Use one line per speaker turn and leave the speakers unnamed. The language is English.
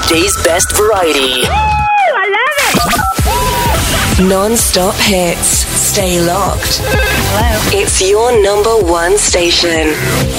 Today's best variety.
Woo! I love it!
Non-stop hits. Stay locked.
Hello.
It's your number one station.